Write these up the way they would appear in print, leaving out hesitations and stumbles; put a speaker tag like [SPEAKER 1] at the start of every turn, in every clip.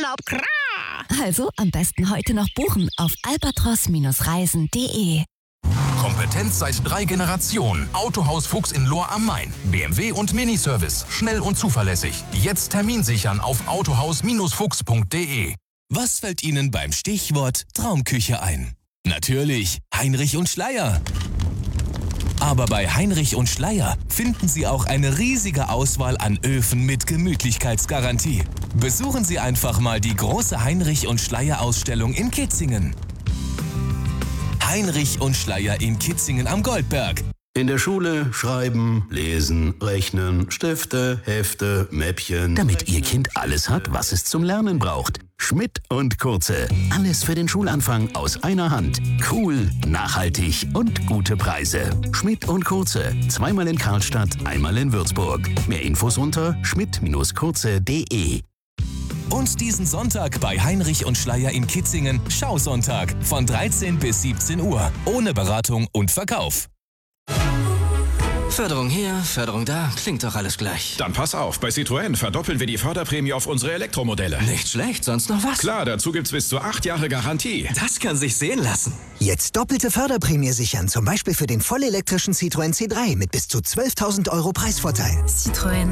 [SPEAKER 1] Urlaub, klar.
[SPEAKER 2] Also am besten heute noch buchen auf albatros-reisen.de.
[SPEAKER 3] Kompetenz seit 3 Generationen. Autohaus Fuchs in Lohr am Main. BMW und Miniservice. Schnell und zuverlässig. Jetzt Termin sichern auf autohaus-fuchs.de.
[SPEAKER 4] Was fällt Ihnen beim Stichwort Traumküche ein? Natürlich Heinrich und Schleyer. Aber bei Heinrich und Schleyer finden Sie auch eine riesige Auswahl an Öfen mit Gemütlichkeitsgarantie. Besuchen Sie einfach mal die große Heinrich und Schleyer Ausstellung in Kitzingen. Heinrich und Schleyer in Kitzingen am Goldberg.
[SPEAKER 5] In der Schule schreiben, lesen, rechnen, Stifte, Hefte, Mäppchen. Damit Ihr Kind alles hat, was es zum Lernen braucht. Schmidt und Kurze. Alles für den Schulanfang aus einer Hand. Cool, nachhaltig und gute Preise. Schmidt und Kurze. Zweimal in Karlstadt, einmal in Würzburg. Mehr Infos unter schmidt-kurze.de.
[SPEAKER 4] Und diesen Sonntag bei Heinrich und Schleyer in Kitzingen Schausonntag von 13 bis 17 Uhr. Ohne Beratung und Verkauf.
[SPEAKER 6] Förderung hier, Förderung da, klingt doch alles gleich.
[SPEAKER 7] Dann pass auf, bei Citroën verdoppeln wir die Förderprämie auf unsere Elektromodelle.
[SPEAKER 6] Nicht schlecht, sonst noch was?
[SPEAKER 7] Klar, dazu gibt's bis zu 8 Jahre Garantie.
[SPEAKER 6] Das kann sich sehen lassen.
[SPEAKER 8] Jetzt doppelte Förderprämie sichern, zum Beispiel für den vollelektrischen Citroën C3 mit bis zu 12.000 € Preisvorteil.
[SPEAKER 9] Citroën.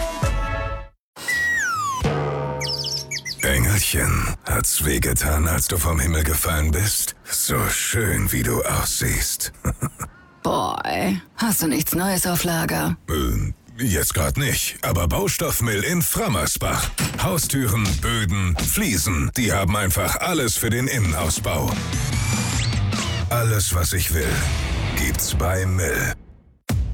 [SPEAKER 10] Engelchen, hat's wehgetan, als du vom Himmel gefallen bist? So schön, wie du aussiehst.
[SPEAKER 9] Boah, ey. Hast du nichts Neues auf Lager?
[SPEAKER 10] Jetzt grad nicht, aber Baustoffmill in Frammersbach. Haustüren, Böden, Fliesen, die haben einfach alles für den Innenausbau. Alles, was ich will, gibt's bei Mill.